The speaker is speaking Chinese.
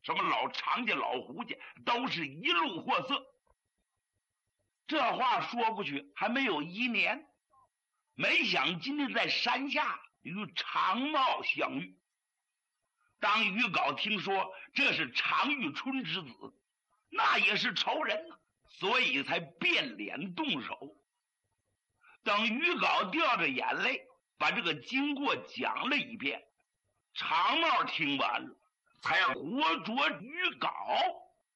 什么老常家、老胡家，都是一路货色。这话说过去还没有1年，没想今天在山下与常茂相遇。当于皋听说这是常遇春之子，那也是仇人呢，所以才变脸动手。等于皋掉着眼泪把这个经过讲了一遍，常茂听完了，才活捉于皋